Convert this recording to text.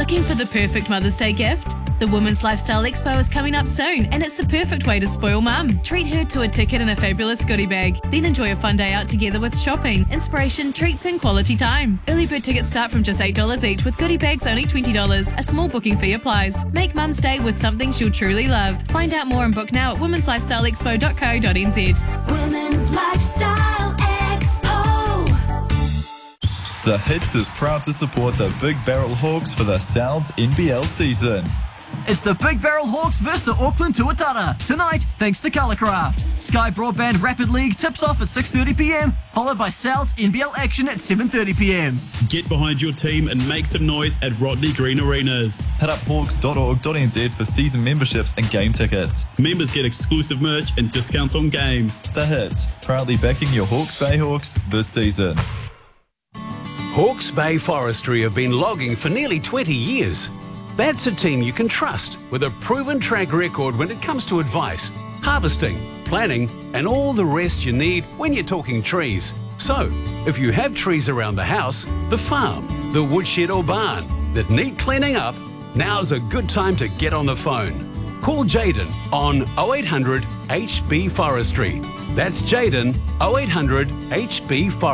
Looking for the perfect Mother's Day gift? The Women's Lifestyle Expo is coming up soon, and it's the perfect way to spoil mum. Treat her to a ticket and a fabulous goodie bag. Then enjoy a fun day out together with shopping, inspiration, treats and quality time. Early bird tickets start from just $8 each, with goodie bags only $20. A small booking fee applies. Make mum's day with something she'll truly love. Find out more and book now at womenslifestyleexpo.co.nz. Women's Lifestyle Expo. The Hits is proud to support the Big Barrel Hawks for the Sounds NBL season. It's the Big Barrel Hawks versus the Auckland Tuatara tonight, thanks to Colourcraft. Sky Broadband Rapid League tips off at 6:30pm, followed by Sal's NBL action at 7:30pm. Get behind your team and make some noise at Rodney Green Arenas. Hit up hawks.org.nz for season memberships and game tickets. Members get exclusive merch and discounts on games. The Hits, proudly backing your Hawke's Bay Hawks this season. Hawke's Bay Forestry have been logging for nearly 20 years. That's a team you can trust with a proven track record when it comes to advice, harvesting, planning, and all the rest you need when you're talking trees. So, if you have trees around the house, the farm, the woodshed or barn that need cleaning up, now's a good time to get on the phone. Call Jaden on 0800 HB Forestry. That's Jaden 0800 HB Forestry.